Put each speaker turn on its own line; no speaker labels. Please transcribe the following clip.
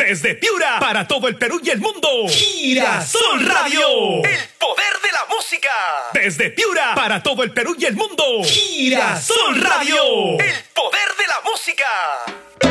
Desde Piura, para todo el Perú y el mundo.
Girasol Radio.
El poder de la música. Desde Piura, para todo el Perú y el mundo.
Girasol Radio.
El poder de la música.